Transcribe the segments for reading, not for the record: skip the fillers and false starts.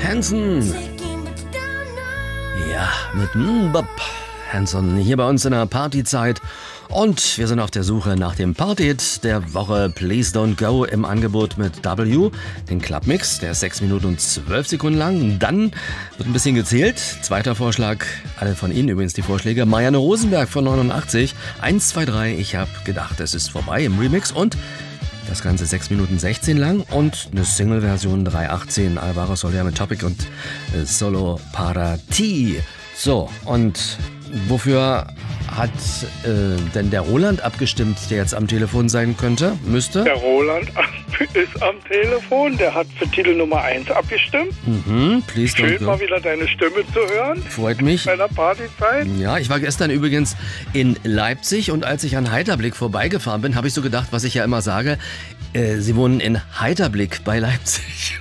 Hanson. Ja, mit Bob Hanson hier bei uns in der Partyzeit. Und wir sind auf der Suche nach dem Party-Hit der Woche. Please Don't Go im Angebot mit W. Den Clubmix, der ist 6 Minuten und 12 Sekunden lang. Dann wird ein bisschen gezählt. Zweiter Vorschlag, alle von Ihnen übrigens die Vorschläge. Marianne Rosenberg von 89. 1, 2, 3, ich hab gedacht, es ist vorbei im Remix. Und das Ganze 6 Minuten 16 lang und eine Single-Version 3,18. Alvaro Soler mit Topic und Solo para ti. So, und wofür hat denn der Roland abgestimmt, der jetzt am Telefon sein könnte? Müsste? Der Roland ist am Telefon, der hat für Titel Nummer 1 abgestimmt. Please don't Schön go. mal wieder deine Stimme zu hören. Freut mich. Bei der Partyzeit. Ja, ich war gestern übrigens in Leipzig und als ich an Heiterblick vorbeigefahren bin, habe ich so gedacht, was ich ja immer sage, Sie wohnen in Heiterblick bei Leipzig.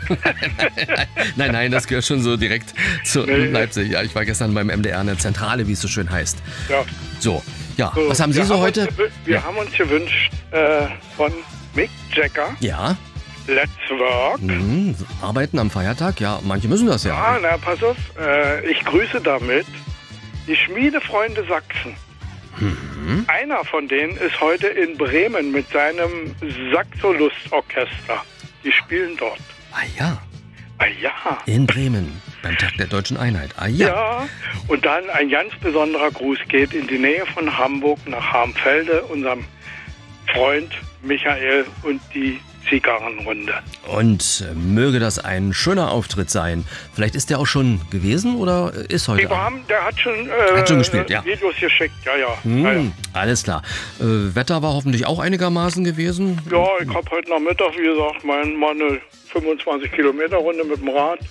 Nein, das gehört schon so direkt zu Leipzig. Ja, ich war gestern beim MDR in der Zentrale, wie es so schön heißt. Ja. So, was haben Sie so heute? Wir haben uns gewünscht von Mick Jagger. Ja. Let's Work. Arbeiten am Feiertag? Ja, manche müssen das ja. Ah, na, pass auf. Ich grüße damit die Schmiedefreunde Sachsen. Einer von denen ist heute in Bremen mit seinem Saxolusorchester. Die spielen dort. Ah ja. Ah ja. In Bremen, beim Tag der Deutschen Einheit. Ah ja. Ja, und dann ein ganz besonderer Gruß geht in die Nähe von Hamburg nach Harmfelde, unserem Freund Michael und die Zigarrenrunde. Und möge das ein schöner Auftritt sein. Vielleicht ist der auch schon gewesen oder ist heute? Der hat schon gespielt, ja. Videos geschickt, ja. Alles klar. Wetter war hoffentlich auch einigermaßen gewesen? Ja, ich habe heute Nachmittag, wie gesagt, mal eine 25 Kilometer Runde mit dem Rad.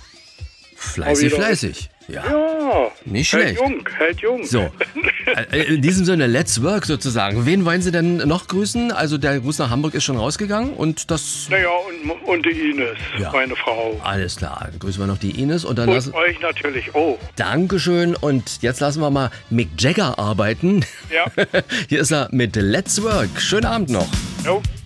Fleißig. Ja. Nicht schlecht. Hält jung. So, in diesem Sinne, let's work sozusagen. Wen wollen Sie denn noch grüßen? Also der Gruß nach Hamburg ist schon rausgegangen und das... Naja, und die Ines, meine Frau. Alles klar, dann grüßen wir noch die Ines und dann und euch natürlich auch. Dankeschön und jetzt lassen wir mal Mick Jagger arbeiten. Ja. Hier ist er mit Let's Work. Schönen Abend noch. Jo.